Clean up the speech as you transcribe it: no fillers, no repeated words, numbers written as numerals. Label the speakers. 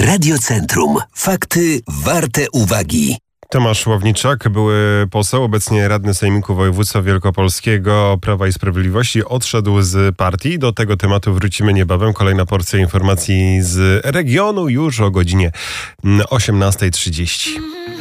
Speaker 1: Radiocentrum. Fakty warte uwagi.
Speaker 2: Tomasz Ławniczak, były poseł, obecnie radny Sejmiku Województwa Wielkopolskiego Prawa i Sprawiedliwości, odszedł z partii. Do tego tematu wrócimy niebawem. Kolejna porcja informacji z regionu już o godzinie 18:30.